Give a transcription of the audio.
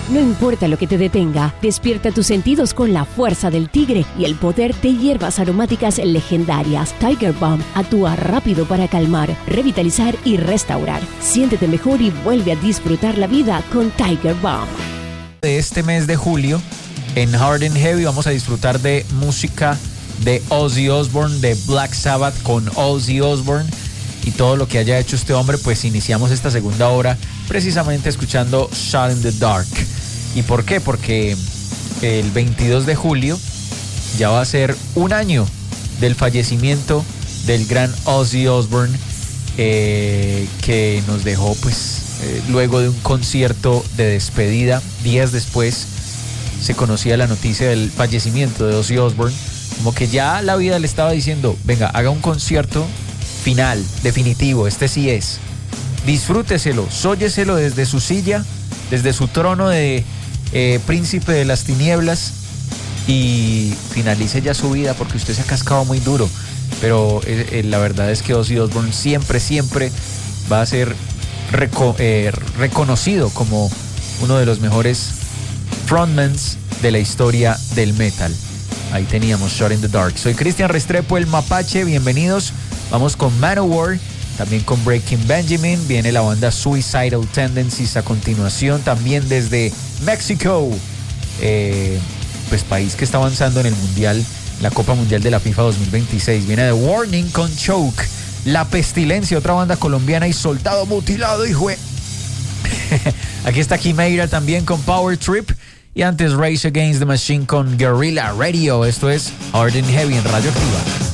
No importa lo que te detenga, despierta tus sentidos con la fuerza del tigre y el poder de hierbas aromáticas legendarias. Tiger Balm actúa rápido para calmar, revitalizar y restaurar. Siéntete mejor y vuelve a disfrutar la vida con Tiger Balm. De este mes de julio, en Hard and Heavy vamos a disfrutar de música de Ozzy Osbourne, de Black Sabbath con Ozzy Osbourne y todo lo que haya hecho este hombre. Pues iniciamos esta segunda hora precisamente escuchando Shot in the Dark. ¿Y por qué? Porque el 22 de julio ya va a ser un año del fallecimiento del gran Ozzy Osbourne, que nos dejó pues luego de un concierto de despedida. Días después se conocía la noticia del fallecimiento de Ozzy Osbourne, como que ya la vida le estaba diciendo, venga, haga un concierto final, definitivo, este sí es. Disfrúteselo, sóyeselo desde su silla, desde su trono de príncipe de las tinieblas, y finalice ya su vida, porque usted se ha cascado muy duro. Pero la verdad es que Ozzy Osbourne siempre va a ser reconocido como uno de los mejores frontmans de la historia del metal. Ahí teníamos Shot in the Dark. Soy Cristian Restrepo, el Mapache, bienvenidos. Vamos con Manowar, también con Breaking Benjamin. Viene la banda Suicidal Tendencies a continuación, también desde México, pues país que está avanzando en el Mundial, la Copa Mundial de la FIFA 2026. Viene The Warning con Choke, La Pestilencia, otra banda colombiana, y Soldado Mutilado, hijo de... Aquí está Quimeira también con Power Trip, y antes Rage Against the Machine con Guerrilla Radio. Esto es Hard and Heavy en Radio Activa.